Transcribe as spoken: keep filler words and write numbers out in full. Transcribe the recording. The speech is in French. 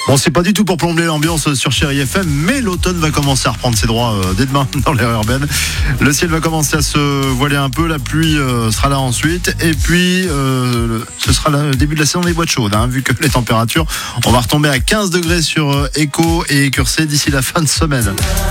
Bon, c'est pas du tout pour plomber l'ambiance sur Chérie F M, mais l'automne va commencer à reprendre ses droits euh, dès demain dans l'air urbaine. Le ciel va commencer à se voiler un peu, la pluie euh, sera là ensuite, et puis euh, ce sera le début de la saison des boîtes chaudes, hein, vu que les températures, on va retomber à quinze degrés sur euh, Écho et Écursé d'ici la fin de semaine.